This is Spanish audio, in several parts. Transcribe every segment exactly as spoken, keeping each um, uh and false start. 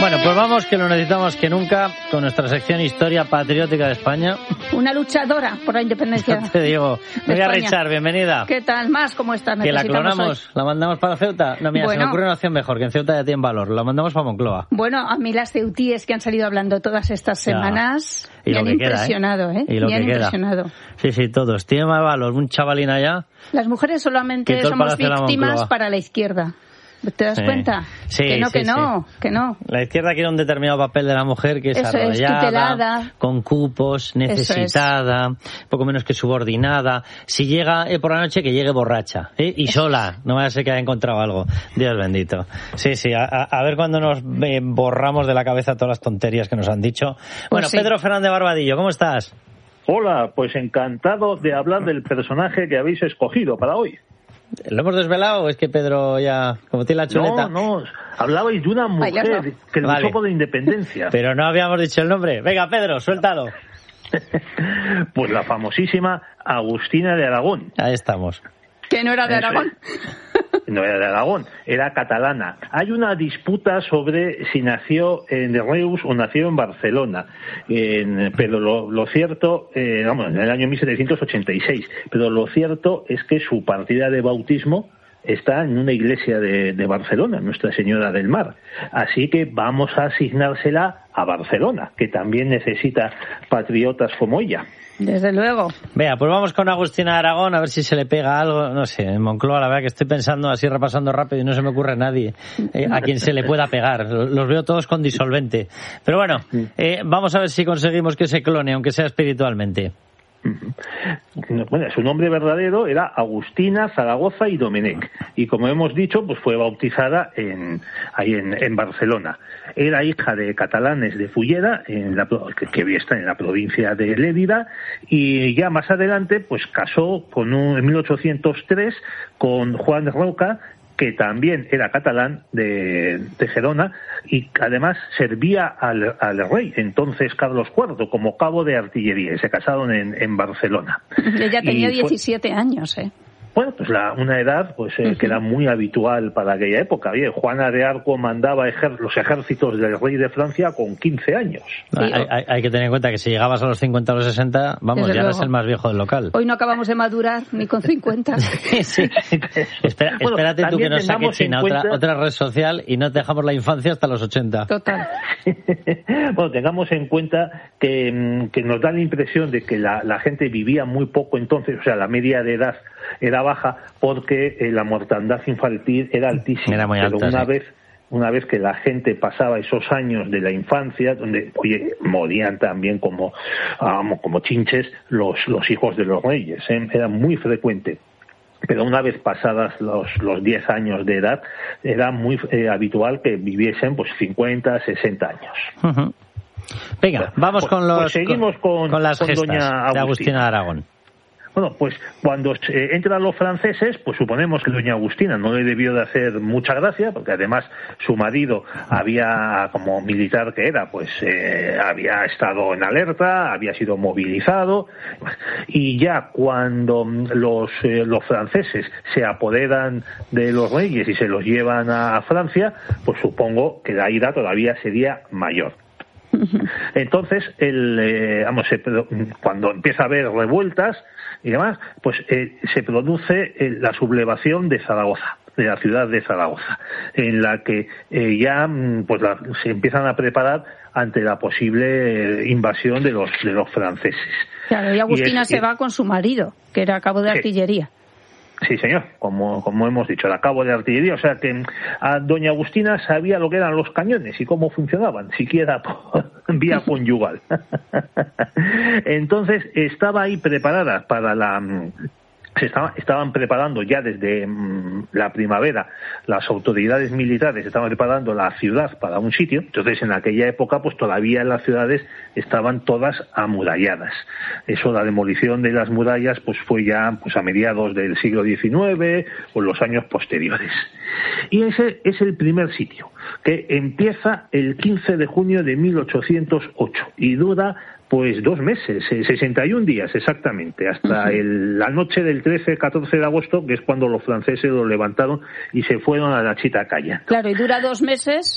Bueno, pues vamos, que lo necesitamos que nunca, con nuestra sección Historia Patriótica de España. Una luchadora por la independencia. No te digo. María Richard, bienvenida. ¿Qué tal? Más, ¿cómo estás? ¿Que la clonamos? ¿La mandamos para Ceuta? No, mira, bueno, se me ocurre una opción mejor, que en Ceuta ya tienen valor. La mandamos para Moncloa. Bueno, a mí las ceutíes que han salido hablando todas estas semanas me han impresionado, ¿eh? Y lo me han que impresionado. Queda. Sí, sí, todos. Tiene más valor un chavalín allá. Las mujeres solamente somos víctimas para la izquierda. ¿Te das sí. cuenta? Sí, que no, sí, que no, sí. que no. La izquierda quiere un determinado papel de la mujer que es Eso arrollada, es, con cupos, necesitada, es. poco menos que subordinada. Si llega eh, por la noche, que llegue borracha, ¿eh? Y sola, no vaya a ser que haya encontrado algo. Dios bendito. Sí, sí, a, a ver cuándo nos eh, borramos de la cabeza todas las tonterías que nos han dicho. Bueno, pues sí. Pedro Fernández Barbadillo, ¿cómo estás? Hola, pues encantado de hablar del personaje que habéis escogido para hoy. ¿Lo hemos desvelado o es que Pedro ya, como tiene la chuleta? No, no, hablabais de una mujer que luchó vale. por la independencia. Pero no habíamos dicho el nombre. Venga, Pedro, suéltalo. Pues la famosísima Agustina de Aragón. Ahí estamos. ¿Que no era de Aragón? No era de Aragón, era catalana. Hay una disputa sobre si nació en Reus o nació en Barcelona, en, pero lo, lo cierto, eh, vamos, en el año mil setecientos ochenta y seis, pero lo cierto es que su partida de bautismo está en una iglesia de, de Barcelona, Nuestra Señora del Mar. Así que vamos a asignársela a Barcelona, que también necesita patriotas como ella. Desde luego. Vea, pues vamos con Agustina de Aragón, a ver si se le pega algo, no sé, en Moncloa la verdad que estoy pensando así, repasando rápido y no se me ocurre nadie eh, a quien se le pueda pegar. Los veo todos con disolvente. Pero bueno, eh, vamos a ver si conseguimos que se clone, aunque sea espiritualmente. Bueno, su nombre verdadero era Agustina Zaragoza y Domenech, y como hemos dicho, pues fue bautizada en, ahí en, en Barcelona. Era hija de catalanes de Fulleda, en la, que, que está en la provincia de Lérida, y ya más adelante pues casó con un, en mil ochocientos tres con Juan Roca, que también era catalán de, de Gerona, y además servía al, al rey, entonces Carlos cuarto, como cabo de artillería, y se casaron en, en Barcelona. Ella tenía fue, diecisiete años, ¿eh? Bueno, pues la, una edad pues eh, uh-huh. que era muy habitual para aquella época. Bien, Juana de Arco mandaba ejer, los ejércitos del rey de Francia con quince años. No, hay, hay, hay que tener en cuenta que si llegabas a los cincuenta o los sesenta, vamos, Desde ya luego. eres el más viejo del local. Hoy no acabamos de madurar ni con cincuenta. sí. Espera, bueno, espérate tú que nos saques China cuenta... otra, otra red social y no te dejamos la infancia hasta los ochenta. Total. Bueno, tengamos en cuenta que, que nos da la impresión de que la, la gente vivía muy poco entonces, o sea, la media de edad era baja porque eh, la mortandad infantil era altísima. Era muy alta, pero una sí. vez una vez que la gente pasaba esos años de la infancia, donde oye morían también como um, como chinches los los hijos de los reyes, ¿eh? Era muy frecuente. Pero una vez pasadas los los diez años de edad, era muy eh, habitual que viviesen pues cincuenta, sesenta años. Uh-huh. Venga, bueno, vamos pues, con los pues seguimos con, con, con las con gestas doña Agustina. de Agustina de Aragón. Bueno, pues cuando eh, entran los franceses, pues suponemos que doña Agustina no le debió de hacer mucha gracia, porque además su marido había, como militar que era, pues eh, había estado en alerta, había sido movilizado, y ya cuando los, eh, los franceses se apoderan de los reyes y se los llevan a Francia, pues supongo que la ira todavía sería mayor. Entonces, el, eh, vamos, se, cuando empieza a haber revueltas y demás, pues eh, se produce eh, la sublevación de Zaragoza, de la ciudad de Zaragoza, en la que eh, ya pues la, se empiezan a preparar ante la posible eh, invasión de los de los franceses. Claro, y Agustina y es, se va con su marido, que era cabo de sí. artillería. Sí, señor, como como hemos dicho, el cabo de artillería, o sea que a doña Agustina sabía lo que eran los cañones y cómo funcionaban, siquiera por vía conyugal. Entonces estaba ahí preparada para la... Se estaba, estaban preparando ya desde mmm, la primavera, las autoridades militares estaban preparando la ciudad para un sitio. Entonces en aquella época pues todavía las ciudades estaban todas amuralladas. Eso, la demolición de las murallas pues fue ya pues a mediados del siglo diecinueve o en los años posteriores. Y ese es el primer sitio, que empieza el quince de junio de mil ochocientos ocho y dura pues dos meses, sesenta y un días exactamente, hasta uh-huh. el, la noche del trece catorce de agosto, que es cuando los franceses lo levantaron y se fueron a la Chita Calla. Claro, y dura dos meses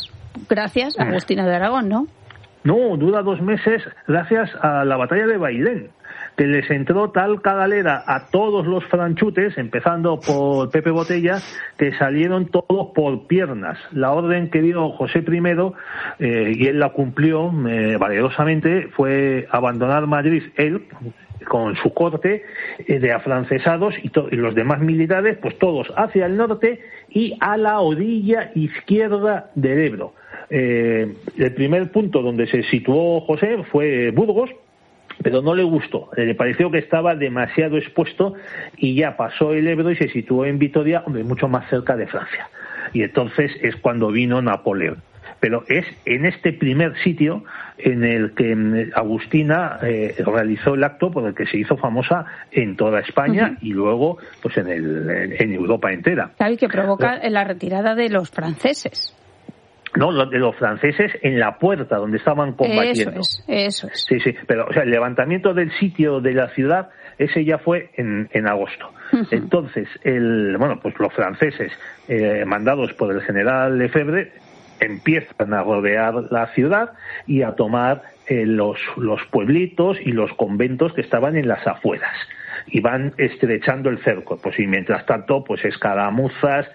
gracias a Agustina de Aragón, ¿no? No, dura dos meses gracias a la batalla de Bailén, que les entró tal cagalera a todos los franchutes, empezando por Pepe Botella, que salieron todos por piernas. La orden que dio José primero, eh, y él la cumplió eh, valerosamente, fue abandonar Madrid, él, con su corte eh, de afrancesados y, to- y los demás militares, pues todos hacia el norte y a la orilla izquierda del Ebro. Eh, el primer punto donde se situó José fue Burgos, pero no le gustó, le pareció que estaba demasiado expuesto y ya pasó el Ebro y se situó en Vitoria, hombre, mucho más cerca de Francia. Y entonces es cuando vino Napoleón. Pero es en este primer sitio en el que Agustina eh, realizó el acto por el que se hizo famosa en toda España uh-huh. y luego pues en, el, en, en Europa entera. Claro, y que provoca la, la retirada de los franceses. No, de los franceses en la puerta donde estaban combatiendo. Eso es, eso es. Sí, sí, pero o sea, el levantamiento del sitio de la ciudad, ese ya fue en, en agosto. Uh-huh. Entonces, el, bueno, pues los franceses, eh, mandados por el general Lefebvre, empiezan a rodear la ciudad y a tomar eh, los, los pueblitos y los conventos que estaban en las afueras. Y van estrechando el cerco. Pues y mientras tanto, pues escaramuzas,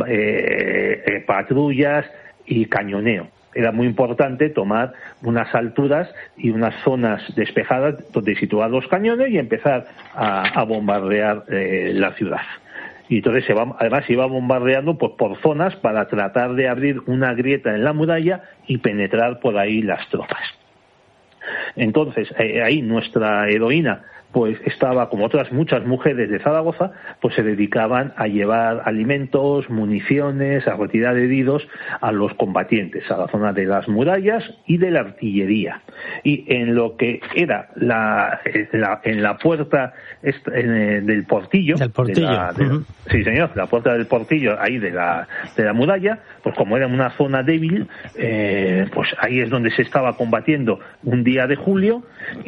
eh, eh, patrullas y cañoneo. Era muy importante tomar unas alturas y unas zonas despejadas donde situar los cañones y empezar a, a bombardear eh, la ciudad. Y entonces se va, además se iba bombardeando pues, por zonas para tratar de abrir una grieta en la muralla y penetrar por ahí las tropas. Entonces eh, ahí nuestra heroína pues estaba, como otras muchas mujeres de Zaragoza, pues se dedicaban a llevar alimentos, municiones, a retirar heridos a los combatientes, a la zona de las murallas y de la artillería. Y en lo que era la, la en la puerta en, del portillo, del portillo. De la, de, uh-huh. sí señor, la puerta del portillo ahí de la de la muralla, pues como era una zona débil, eh, pues ahí es donde se estaba combatiendo un día de julio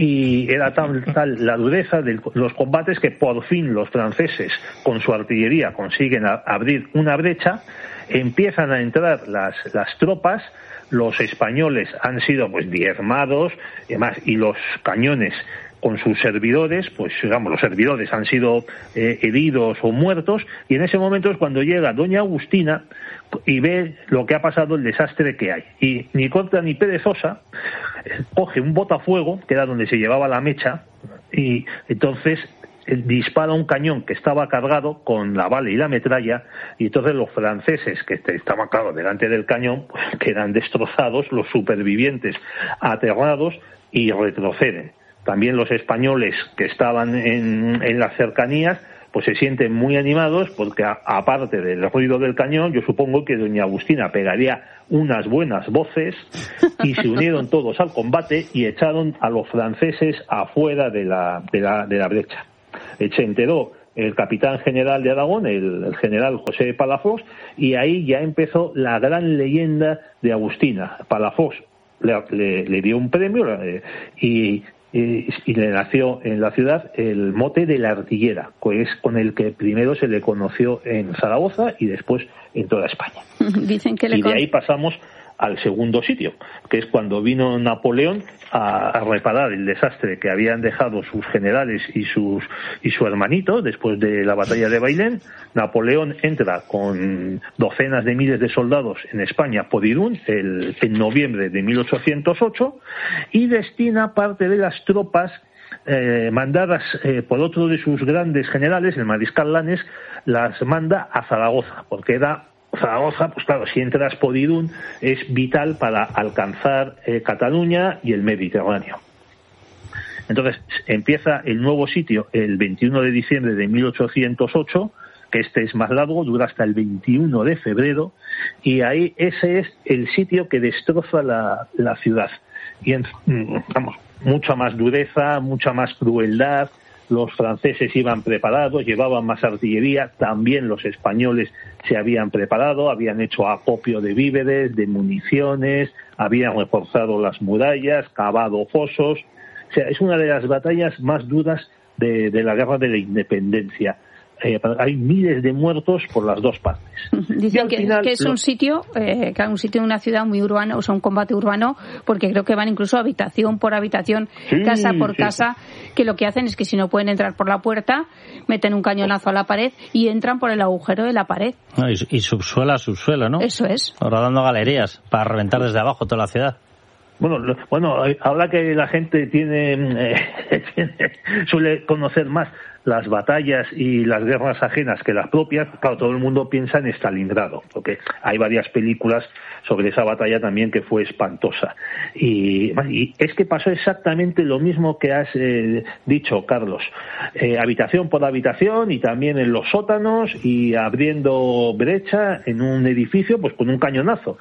y era tal, tal la dureza de los combates que por fin los franceses con su artillería consiguen a, abrir una brecha, empiezan a entrar las, las tropas, los españoles han sido pues diezmados y demás, y los cañones con sus servidores, pues digamos, los servidores han sido eh, heridos o muertos, y en ese momento es cuando llega doña Agustina y ve lo que ha pasado, el desastre que hay. Y ni corta ni perezosa, eh, coge un botafuego, que era donde se llevaba la mecha, y entonces dispara un cañón que estaba cargado con la bala y la metralla, y entonces los franceses que estaban, claro, delante del cañón, pues quedan destrozados, los supervivientes aterrados y retroceden. También los españoles que estaban en, en las cercanías pues se sienten muy animados porque a, aparte del ruido del cañón, yo supongo que doña Agustina pegaría unas buenas voces y se unieron todos al combate y echaron a los franceses afuera de la, de la, de la brecha. Se enteró el capitán general de Aragón, el, el general José Palafox, y ahí ya empezó la gran leyenda de Agustina. Palafox le, le, le dio un premio eh, y Y, y le nació en la ciudad el mote de la artillera, que es con el que primero se le conoció en Zaragoza y después en toda España. Dicen que le y de ahí pasamos al segundo sitio, que es cuando vino Napoleón a, a reparar el desastre que habían dejado sus generales y sus y su hermanito después de la batalla de Bailén. Napoleón entra con docenas de miles de soldados en España por Irún el, en noviembre de mil ochocientos ocho y destina parte de las tropas eh, mandadas eh, por otro de sus grandes generales, el mariscal Lanes, las manda a Zaragoza, porque era Zaragoza, pues claro, si entras por Irún es vital para alcanzar eh, Cataluña y el Mediterráneo. Entonces empieza el nuevo sitio el veintiuno de diciembre de mil ochocientos ocho, que este es más largo, dura hasta el veintiuno de febrero, y ahí ese es el sitio que destroza la, la ciudad. Y en, vamos, mucha más dureza, mucha más crueldad. Los franceses iban preparados, llevaban más artillería, también los españoles se habían preparado, habían hecho acopio de víveres, de municiones, habían reforzado las murallas, cavado fosos. O sea, es una de las batallas más duras de, de la guerra de la independencia. eh, hay miles de muertos por las dos partes. Dicen que, final, que es lo... un sitio, eh, que es un sitio de una ciudad muy urbana, o sea, un combate urbano, porque creo que van incluso habitación por habitación, sí, casa por sí. casa, que lo que hacen es que si no pueden entrar por la puerta, meten un cañonazo a la pared y entran por el agujero de la pared. No, y, y subsuelo a subsuelo, ¿no? Eso es. Ahora dando galerías para reventar desde abajo toda la ciudad. Bueno, lo, bueno, ahora que la gente tiene, eh, tiene suele conocer más las batallas y las guerras ajenas que las propias, claro, todo el mundo piensa en Stalingrado, porque hay varias películas sobre esa batalla también que fue espantosa. Y, y es que pasó exactamente lo mismo que has eh, dicho, Carlos. Eh, habitación por habitación y también en los sótanos y abriendo brecha en un edificio pues con un cañonazo.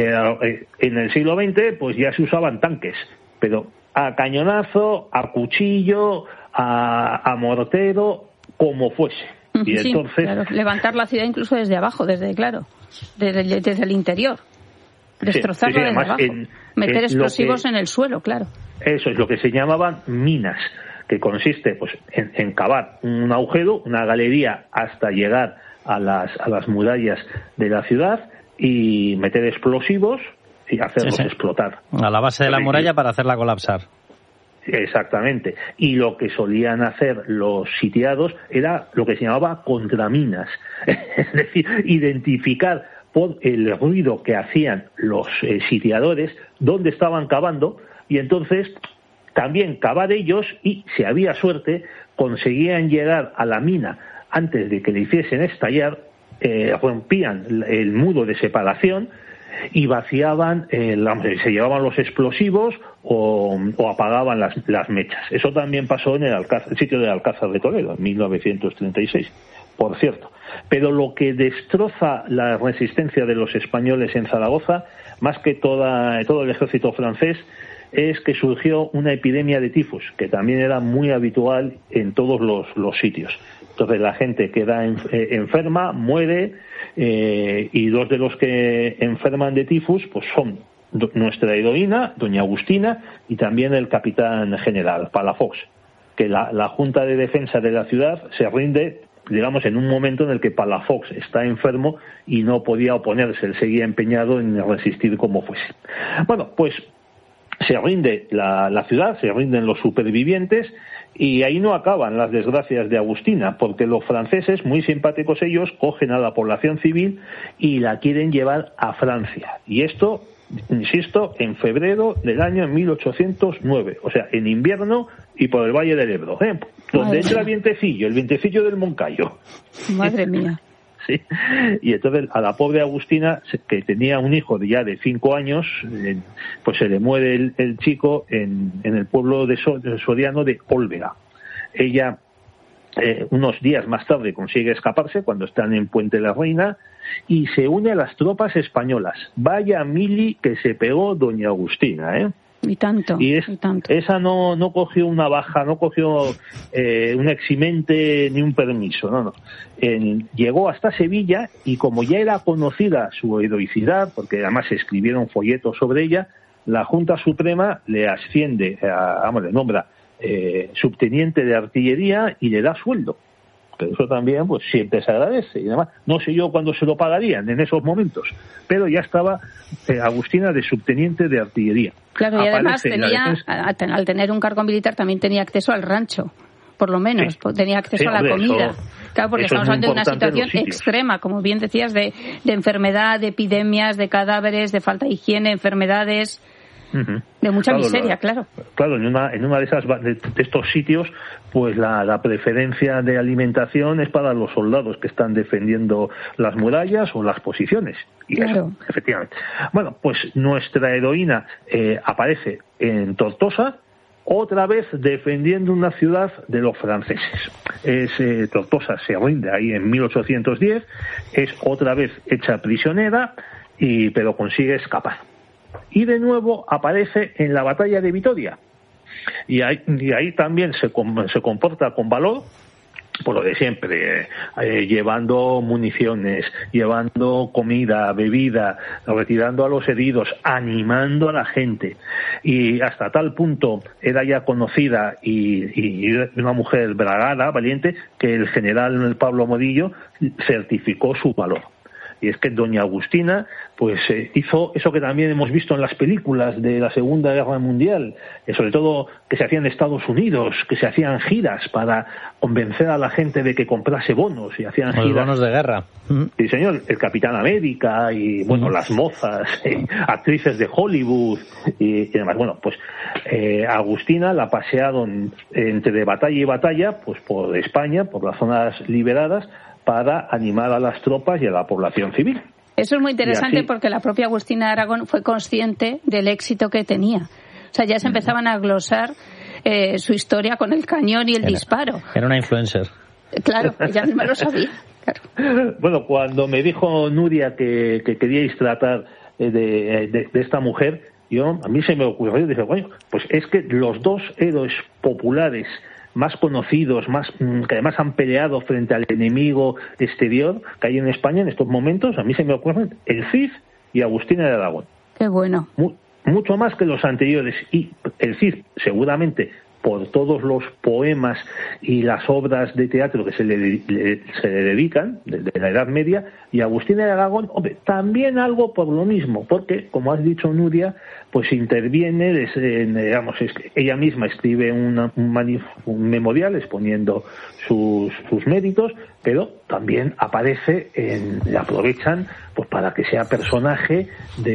Eh, en el siglo veinte pues ya se usaban tanques, pero a cañonazo, a cuchillo, a, a mortero, como fuese. Y sí, entonces claro. Levantar la ciudad incluso desde abajo, desde claro, desde, desde el interior, destrozarla sí, sí, sí, desde abajo, en, meter en explosivos que, en el suelo, claro. Eso es lo que se llamaban minas, que consiste pues en, en cavar un agujero, una galería hasta llegar a las a las murallas de la ciudad y meter explosivos y hacerlos sí, sí. explotar. A la base de la muralla para hacerla colapsar. Exactamente. Y lo que solían hacer los sitiados era lo que se llamaba contraminas. Es decir, identificar por el ruido que hacían los eh, sitiadores dónde estaban cavando y entonces también cavar ellos y, si había suerte, conseguían llegar a la mina antes de que le hiciesen estallar, eh, rompían el muro de separación y vaciaban, eh, la, se llevaban los explosivos o, o apagaban las, las mechas. Eso también pasó en el, Alcázar, el sitio de Alcázar de Toledo, en mil novecientos treinta y seis, por cierto. Pero lo que destroza la resistencia de los españoles en Zaragoza, más que toda, todo el ejército francés, es que surgió una epidemia de tifus, que también era muy habitual en todos los, los sitios. Entonces la gente queda en, eh, enferma, muere, eh, y dos de los que enferman de tifus pues son do, nuestra heroína, doña Agustina, y también el capitán general, Palafox, que la, la Junta de Defensa de la ciudad se rinde, digamos, en un momento en el que Palafox está enfermo y no podía oponerse, él seguía empeñado en resistir como fuese. Bueno, pues se rinde la, la ciudad, se rinden los supervivientes, y ahí no acaban las desgracias de Agustina, porque los franceses, muy simpáticos ellos, cogen a la población civil y la quieren llevar a Francia. Y esto, insisto, en febrero del año mil ochocientos nueve, o sea, en invierno y por el Valle del Ebro, ¿eh? Donde Madre entra el vientecillo, el vientecillo del Moncayo. Madre mía. Sí. Y entonces a la pobre Agustina, que tenía un hijo de ya de cinco años, pues se le muere el, el chico en, en el pueblo de, so, de Soriano de Olvera. Ella, eh, unos días más tarde, consigue escaparse cuando están en Puente la Reina y se une a las tropas españolas. Vaya mili que se pegó doña Agustina, ¿eh? Y tanto, y, es, y tanto. Esa no, no cogió una baja, no cogió eh, un eximente ni un permiso, no, no. En, llegó hasta Sevilla y como ya era conocida su heroicidad, porque además se escribieron folletos sobre ella, la Junta Suprema le asciende, a, vamos, le nombra eh, subteniente de artillería y le da sueldo. Pero eso también pues siempre se agradece y además no sé yo cuándo se lo pagarían en esos momentos, pero ya estaba eh, Agustina de subteniente de artillería. Claro, y además tenía, al tener un cargo militar también tenía acceso al rancho, por lo menos, sí. tenía acceso sí, a la hombre, comida. Eso, claro, porque estamos hablando de una situación extrema, como bien decías, de, de enfermedad, de epidemias, de cadáveres, de falta de higiene, enfermedades. Uh-huh. De mucha claro, miseria, la, claro. Claro, en una, en una de esas de, de estos sitios, pues la, la preferencia de alimentación es para los soldados que están defendiendo las murallas o las posiciones. Y claro. Eso, efectivamente. Bueno, pues nuestra heroína eh, aparece en Tortosa, otra vez defendiendo una ciudad de los franceses. Es eh, Tortosa se rinde ahí en mil ochocientos diez, es otra vez hecha prisionera, y pero consigue escapar. Y de nuevo aparece en la batalla de Vitoria. Y ahí, y ahí también se, se comporta con valor por lo de siempre, eh, llevando municiones, llevando comida, bebida, retirando a los heridos, animando a la gente, y hasta tal punto era ya conocida y, y una mujer bragada, valiente, que el general Pablo Morillo certificó su valor. Y es que doña Agustina pues eh, hizo eso que también hemos visto en las películas de la Segunda Guerra Mundial, eh, sobre todo que se hacían en Estados Unidos, que se hacían giras para convencer a la gente de que comprase bonos, y hacían Los giras. bonos de guerra. Sí, señor, el Capitán América y, bueno, uh-huh. las mozas, eh, actrices de Hollywood y, y demás. Bueno, pues eh, Agustina la pasearon entre batalla y batalla, pues por España, por las zonas liberadas, para animar a las tropas y a la población civil. Eso es muy interesante porque la propia Agustina de Aragón fue consciente del éxito que tenía. O sea, ya se empezaban a glosar eh, su historia con el cañón y el era, disparo. Era una influencer. Claro, ella misma lo sabía. Claro. Bueno, cuando me dijo Nuria que, que queríais tratar de, de, de esta mujer, yo a mí se me ocurrió, dije, bueno, pues es que los dos héroes populares más conocidos, más que además han peleado frente al enemigo exterior que hay en España en estos momentos, a mí se me ocurren el Cid y Agustina de Aragón. Qué bueno. Mu- mucho más que los anteriores. Y el Cid, seguramente, por todos los poemas y las obras de teatro que se le, le, se le dedican, desde la Edad Media, y Agustina de Aragón, hombre, también algo por lo mismo, porque, como has dicho, Nuria, pues interviene, digamos, ella misma escribe una, un, manif- un memorial exponiendo sus, sus méritos, pero también aparece, en, le aprovechan pues para que sea personaje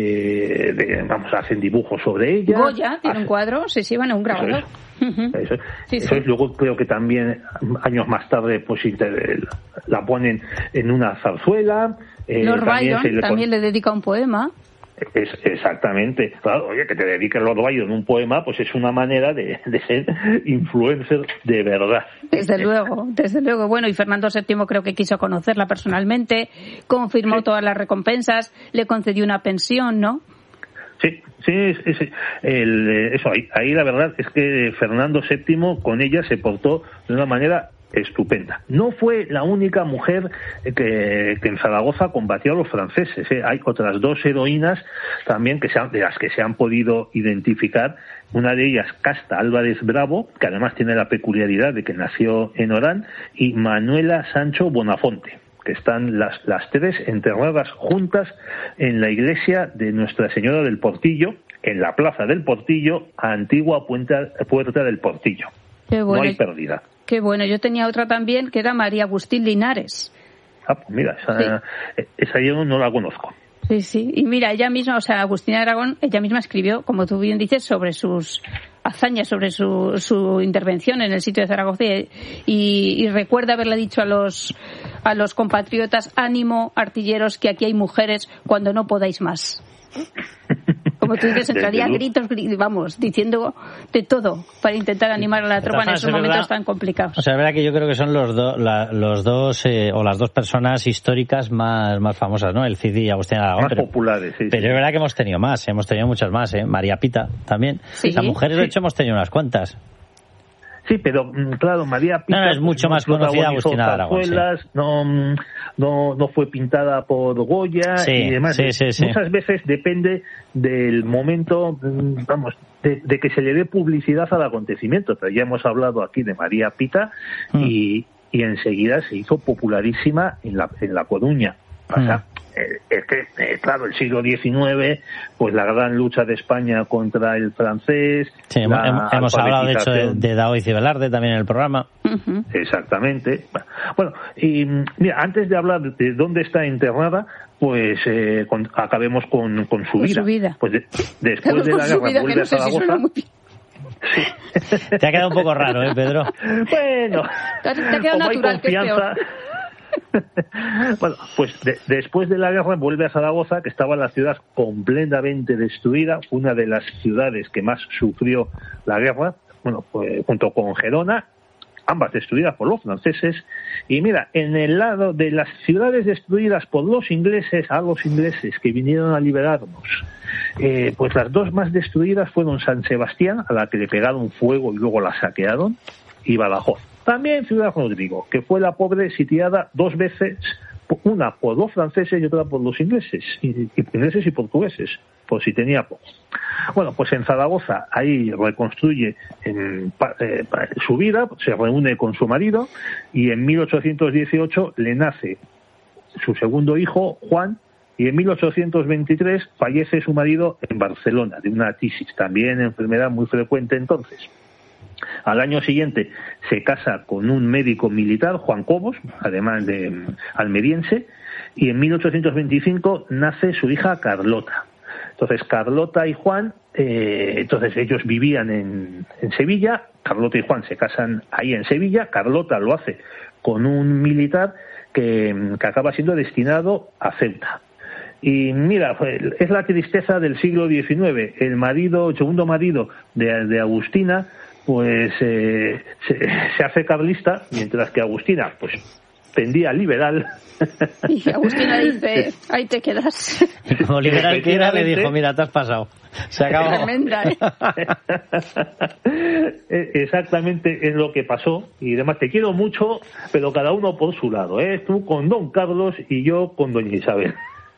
de, de vamos, hacen dibujos sobre ella. Goya tiene hace, un cuadro, se llevan a un grabador. Eso es, eso, sí, eso sí. es, luego creo que también años más tarde pues inter, la ponen en una zarzuela. Eh, Lord también Byron le también pon... le dedica un poema. Es, exactamente, claro, oye, que te dedique Lord Byron un poema, pues es una manera de, de ser influencer de verdad. Desde luego, desde luego. Bueno, y Fernando séptimo creo que quiso conocerla personalmente, confirmó sí. todas las recompensas, le concedió una pensión, ¿no? Sí, sí, sí, sí. El, eso, ahí, ahí la verdad es que Fernando séptimo con ella se portó de una manera estupenda. No fue la única mujer que, que en Zaragoza combatió a los franceses, ¿eh? Hay otras dos heroínas también que se han, de las que se han podido identificar. Una de ellas, Casta Álvarez Bravo, que además tiene la peculiaridad de que nació en Orán, y Manuela Sancho Bonafonte, que están las, las tres enterradas juntas en la iglesia de Nuestra Señora del Portillo, en la plaza del Portillo, antigua puerta, puerta del Portillo. Qué bueno. No hay pérdida. Qué bueno. Yo tenía otra también, que era María Agustín Linares. Ah, pues mira, esa, sí. esa yo no la conozco. Sí, sí. Y mira, ella misma, o sea, Agustina de Aragón, ella misma escribió, como tú bien dices, sobre sus hazañas, sobre su, su intervención en el sitio de Zaragoza, y, y recuerda haberle dicho a los a los compatriotas: ánimo, artilleros, que aquí hay mujeres cuando no podáis más. Como tú dices, entraría a gritos, gritos, vamos, diciendo de todo para intentar animar a la tropa en esos momentos verdad, tan complicados. O sea, es verdad que yo creo que son los, do, la, los dos, eh, o las dos personas históricas más, más famosas, ¿no? El Cid y Agustín de Aragón. Más pero, populares, sí. Pero sí. es verdad que hemos tenido más, hemos tenido muchas más, ¿eh? María Pita también. Sí. Las mujeres, de hecho, hemos tenido unas cuantas. Sí, pero claro, María Pita no, no, es mucho más conocida Agustina de Aragón. Sí. No, no, no fue pintada por Goya sí, y demás. Sí, sí, sí. Muchas veces depende del momento, vamos, de, de que se le dé publicidad al acontecimiento. Pero ya hemos hablado aquí de María Pita mm. y, y enseguida se hizo popularísima en la, en la Coruña. O sea, mm. eh, es que, eh, claro, el siglo diecinueve, pues la gran lucha de España contra el francés. Sí, la hemos hablado, de hecho, de, de Daoiz y Velarde también en el programa. Uh-huh. Exactamente. Bueno, y mira, antes de hablar de dónde está enterrada, pues eh, con, acabemos con, con su vida. Su vida. Pues de, después de la guerra vida, vuelve no sé a Zaragoza. Si muy... Sí. Te ha quedado un poco raro, ¿eh, Pedro? Bueno, te ha, te ha quedado natural, que es peor. Bueno, pues de, después de la guerra vuelve a Zaragoza, que estaba la ciudad completamente destruida, una de las ciudades que más sufrió la guerra, bueno, pues, junto con Gerona, ambas destruidas por los franceses. Y mira, en el lado de las ciudades destruidas por los ingleses, a los ingleses que vinieron a liberarnos, eh, pues las dos más destruidas fueron San Sebastián, a la que le pegaron fuego y luego la saquearon, y Badajoz. También Ciudad Rodrigo, que fue la pobre sitiada dos veces, una por los franceses y otra por los ingleses, y, y ingleses y portugueses, por si tenía poco. Bueno, pues en Zaragoza ahí reconstruye en, eh, su vida, se reúne con su marido y en mil ochocientos dieciocho le nace su segundo hijo, Juan, y en mil ochocientos veintitrés fallece su marido en Barcelona de una tisis, también enfermedad muy frecuente entonces. Al año siguiente se casa con un médico militar, Juan Cobos, además de um, almeriense, y en mil ochocientos veinticinco nace su hija Carlota. Entonces Carlota y Juan, eh, entonces ellos vivían en, en Sevilla, Carlota y Juan se casan ahí en Sevilla, Carlota lo hace con un militar que, que acaba siendo destinado a Ceuta. Y mira, es la tristeza del siglo diecinueve. El marido, el segundo marido de, de Agustina, pues eh, se, se hace carlista, mientras que Agustina, pues tendía liberal. Y Agustina dice, ahí te quedas. Como liberal que era, le dijo, mira, te has pasado. Se acabó. Tremenda, ¿eh? Exactamente es lo que pasó. Y además te quiero mucho, pero cada uno por su lado, ¿eh? Tú con don Carlos y yo con doña Isabel.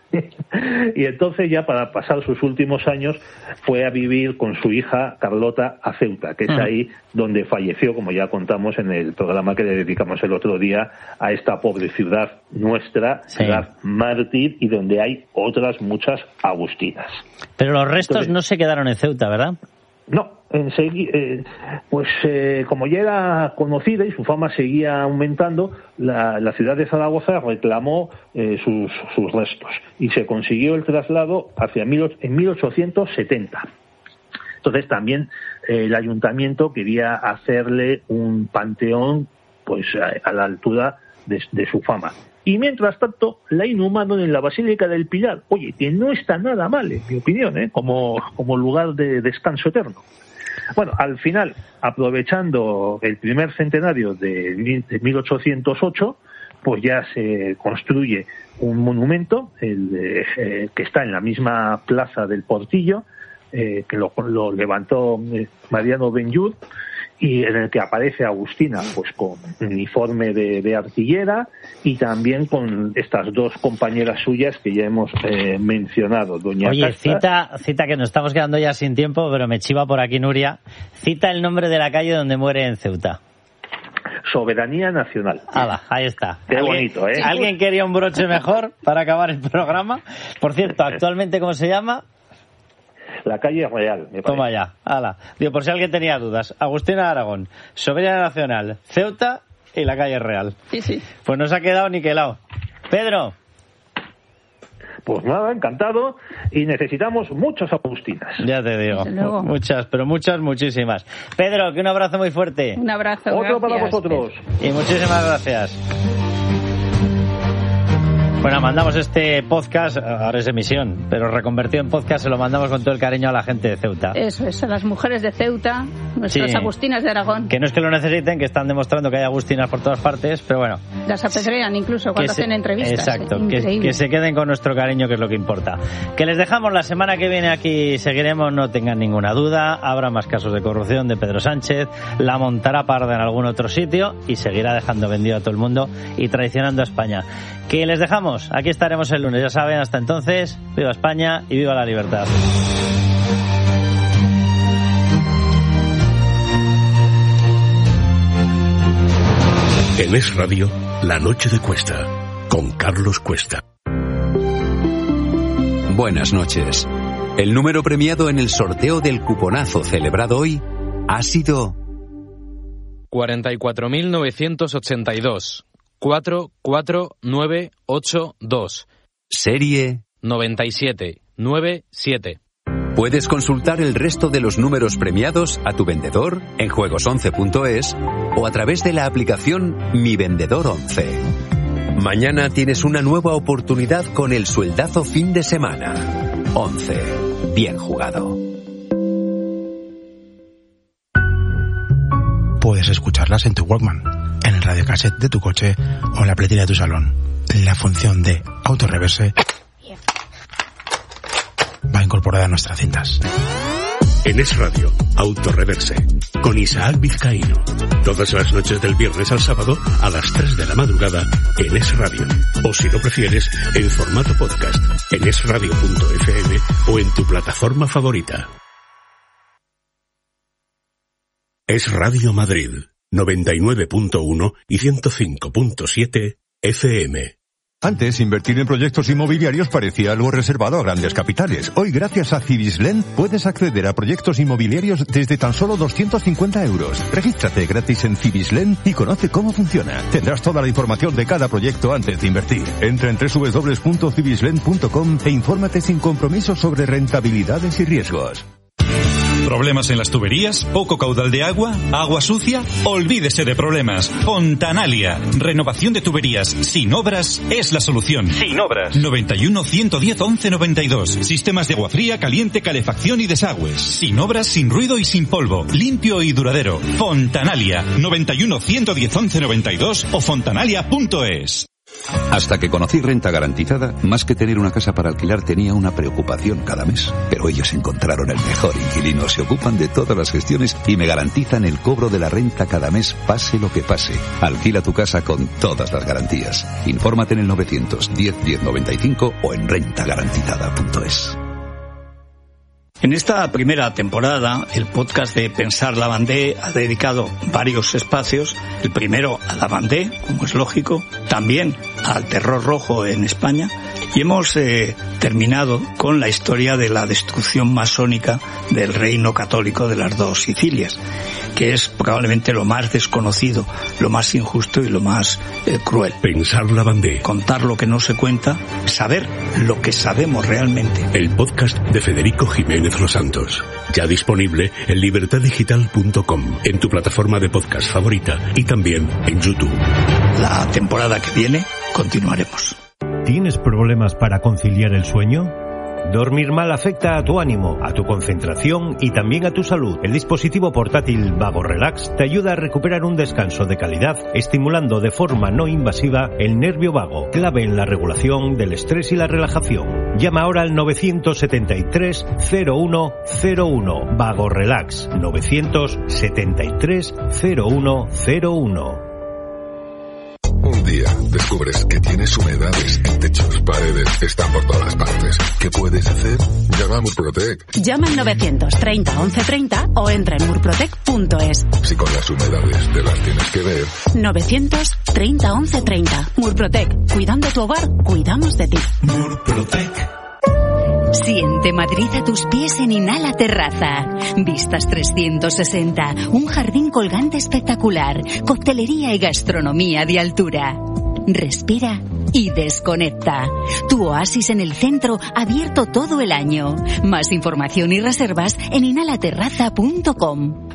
Y entonces ya para pasar sus últimos años fue a vivir con su hija Carlota a Ceuta, que es ahí donde falleció, como ya contamos en el programa que le dedicamos el otro día a esta pobre ciudad nuestra, sí. Ciudad mártir, y donde hay otras muchas agustinas. Pero los restos entonces, no se quedaron en Ceuta, ¿verdad? No, enseguida, eh, pues eh, como ya era conocida y su fama seguía aumentando, la, la ciudad de Zaragoza reclamó eh, sus, sus restos y se consiguió el traslado hacia mil, en mil ochocientos setenta. Entonces también eh, el ayuntamiento quería hacerle un panteón pues a, a la altura de, de su fama. Y mientras tanto, la inhumaron en la Basílica del Pilar. Oye, que no está nada mal, en mi opinión, ¿eh? como, como lugar de descanso eterno. Bueno, al final, aprovechando el primer centenario de, de mil ochocientos ocho, pues ya se construye un monumento el, eh, que está en la misma plaza del Portillo, eh, que lo, lo levantó eh, Mariano Benlloch, y en el que aparece Agustina pues con uniforme de, de artillera y también con estas dos compañeras suyas que ya hemos eh, mencionado, doña Oye, Casta. cita, cita que nos estamos quedando ya sin tiempo, pero me chiva por aquí Nuria, cita el nombre de la calle donde muere en Ceuta. Soberanía Nacional. Hala, ahí está. Qué bonito, ¿eh? ¿Alguien quería un broche mejor para acabar el programa? Por cierto, actualmente, ¿cómo se llama? La calle Real, me parece. Toma ya, ala. Digo, por si alguien tenía dudas. Agustina de Aragón, Soberanía Nacional, Ceuta y la calle Real. Sí, sí. Pues no se ha quedado niquelado. Pedro. Pues nada, encantado. Y necesitamos muchas Agustinas. Ya te digo. Muchas, pero muchas, muchísimas. Pedro, que un abrazo muy fuerte. Un abrazo. Otro gracias. para vosotros. Y muchísimas gracias. Bueno, mandamos este podcast, ahora es emisión, pero reconvertido en podcast se lo mandamos con todo el cariño a la gente de Ceuta. Eso es, a las mujeres de Ceuta, nuestras sí. Agustinas de Aragón. Que no es que lo necesiten, que están demostrando que hay Agustinas por todas partes, pero bueno. Las apedrean incluso cuando se, hacen entrevistas. Exacto, que, que se queden con nuestro cariño, que es lo que importa. Que les dejamos la semana que viene aquí, seguiremos, no tengan ninguna duda, habrá más casos de corrupción de Pedro Sánchez, la montará parda en algún otro sitio y seguirá dejando vendido a todo el mundo y traicionando a España. Que les dejamos, aquí estaremos el lunes, ya saben, hasta entonces, viva España y viva la libertad. En Es Radio, La Noche de Cuesta, con Carlos Cuesta. Buenas noches. El número premiado en el sorteo del cuponazo celebrado hoy ha sido cuarenta y cuatro mil novecientos ochenta y dos. cuatro cuatro nueve ocho dos. Serie noventa y siete noventa y siete. Puedes consultar el resto de los números premiados a tu vendedor en juegos once punto es o a través de la aplicación Mi Vendedor once. Mañana tienes una nueva oportunidad con el sueldazo fin de semana. once. Bien jugado. Puedes escucharlas en tu Walkman, en el radiocassette de tu coche o en la pletera de tu salón. La función de autorreverse va incorporada a nuestras cintas. En Es Radio, Autorreverse, con Isaac Vizcaíno. Todas las noches del viernes al sábado a las tres de la madrugada en Es Radio. O si lo prefieres, en formato podcast, en es radio punto efe eme o en tu plataforma favorita. Es Radio Madrid, noventa y nueve punto uno y ciento cinco punto siete efe eme. Antes, invertir en proyectos inmobiliarios parecía algo reservado a grandes capitales. Hoy, gracias a Cibislen, puedes acceder a proyectos inmobiliarios desde tan solo doscientos cincuenta euros. Regístrate gratis en Cibislen y conoce cómo funciona. Tendrás toda la información de cada proyecto antes de invertir. Entra en doble u doble u doble u punto cibislen punto com e infórmate sin compromiso sobre rentabilidades y riesgos. ¿Problemas en las tuberías? ¿Poco caudal de agua? ¿Agua sucia? Olvídese de problemas. Fontanalia. Renovación de tuberías sin obras es la solución. Sin obras. noventa y uno, ciento diez, once noventa y dos. Sistemas de agua fría, caliente, calefacción y desagües. Sin obras, sin ruido y sin polvo. Limpio y duradero. Fontanalia. noventa y uno, ciento diez, once noventa y dos o fontanalia punto es. Hasta que conocí Renta Garantizada, más que tener una casa para alquilar tenía una preocupación cada mes. Pero ellos encontraron el mejor inquilino, se ocupan de todas las gestiones y me garantizan el cobro de la renta cada mes, pase lo que pase. Alquila tu casa con todas las garantías. Infórmate en el novecientos diez, diez noventa y cinco o en renta garantizada punto es. En esta primera temporada, el podcast de Pensar Lavandé ha dedicado varios espacios. El primero a Lavandé, como es lógico, también al terror rojo en España. Y hemos eh, terminado con la historia de la destrucción masónica del reino católico de las dos Sicilias, que es probablemente lo más desconocido, lo más injusto y lo más eh, cruel. Pensar Lavandé. Contar lo que no se cuenta, saber lo que sabemos realmente. El podcast de Federico Jiménez Los Santos. Ya disponible en libertad digital punto com, en tu plataforma de podcast favorita y también en YouTube. La temporada que viene continuaremos. ¿Tienes problemas para conciliar el sueño? Dormir mal afecta a tu ánimo, a tu concentración y también a tu salud. El dispositivo portátil Vago Relax te ayuda a recuperar un descanso de calidad, estimulando de forma no invasiva el nervio vago, clave en la regulación del estrés y la relajación. Llama ahora al novecientos setenta y tres, cero uno cero uno. Vago Relax, novecientos setenta y tres, cero uno cero uno. Un día descubres que tienes humedades en techos, paredes, están por todas partes. ¿Qué puedes hacer? Llama a Murprotec. Llama al novecientos treinta, once treinta o entra en murprotec punto es. Si con las humedades te las tienes que ver. novecientos treinta, once treinta. Murprotec. Cuidando tu hogar, cuidamos de ti. Murprotec. Siente Madrid a tus pies en Inhala Terraza. Vistas trescientos sesenta, un jardín colgante espectacular, coctelería y gastronomía de altura. Respira y desconecta. Tu oasis en el centro, abierto todo el año. Más información y reservas en inhala terraza punto com.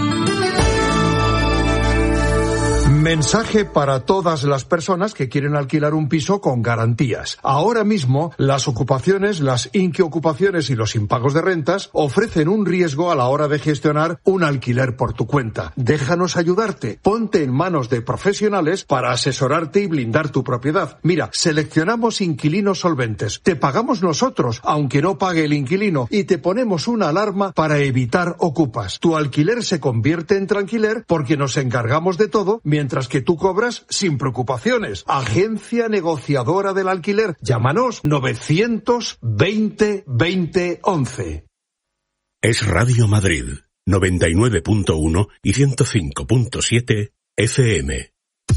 Mensaje para todas las personas que quieren alquilar un piso con garantías. Ahora mismo, las ocupaciones, las inquiocupaciones y los impagos de rentas ofrecen un riesgo a la hora de gestionar un alquiler por tu cuenta. Déjanos ayudarte. Ponte en manos de profesionales para asesorarte y blindar tu propiedad. Mira, seleccionamos inquilinos solventes. Te pagamos nosotros, aunque no pague el inquilino, y te ponemos una alarma para evitar ocupas. Tu alquiler se convierte en tranquiler porque nos encargamos de todo, mientras que tú cobras sin preocupaciones. Agencia negociadora del alquiler. Llámanos novecientos veinte, veinte, once. Es Radio Madrid, noventa y nueve punto uno y ciento cinco punto siete efe eme.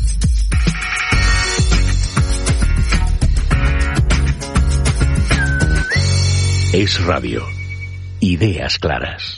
Es Radio. Ideas claras.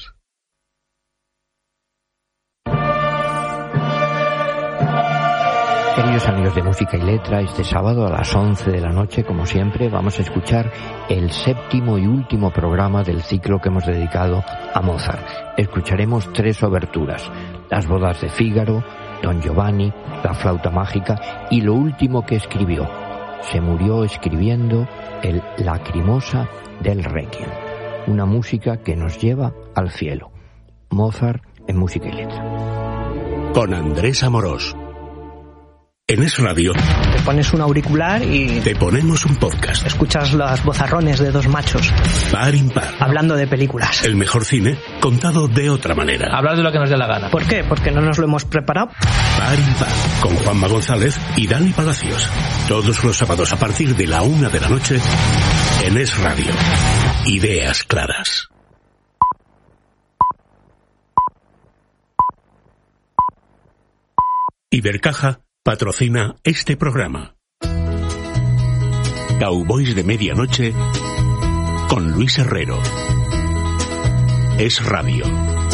Queridos amigos de Música y Letra, este sábado a las once de la noche, como siempre, vamos a escuchar el séptimo y último programa del ciclo que hemos dedicado a Mozart. Escucharemos tres oberturas: Las bodas de Fígaro, Don Giovanni, La flauta mágica y lo último que escribió. Se murió escribiendo el Lacrimosa del Requiem, una música que nos lleva al cielo. Mozart en Música y Letra. Con Andrés Amorós. En Es Radio te pones un auricular y te ponemos un podcast. Escuchas los bozarrones de dos machos Par impar, hablando de películas. El mejor cine contado de otra manera. Hablar de lo que nos dé la gana. ¿Por qué? Porque no nos lo hemos preparado. Par impar, con Juanma González y Dani Palacios. Todos los sábados a partir de la una de la noche en Es Radio. Ideas claras. Ibercaja patrocina este programa. Cowboys de Medianoche con Luis Herrero. Es Radio.